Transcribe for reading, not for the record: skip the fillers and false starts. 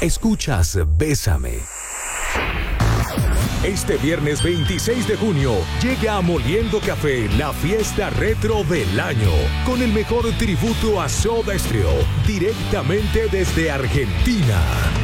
Escuchas Bésame. Este viernes 26 de junio llega a Moliendo Café la fiesta retro del año, con el mejor tributo a Soda Stereo, directamente desde Argentina.